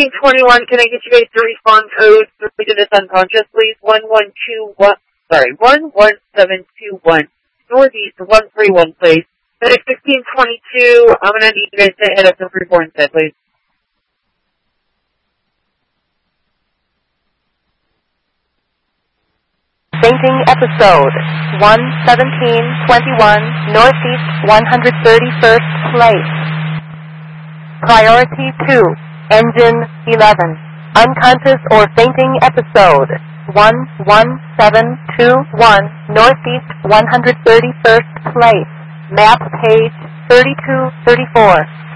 1621, can I get you guys to respond code 3 to this unconscious, please? 11721. Northeast 131, please. That is 1622. I'm going to need you guys to head up to 34 instead, please. Fainting episode 11721, Northeast 131st place. Priority 2, engine 11. Unconscious or fainting episode 11721, Northeast 131st place. Map page 3234.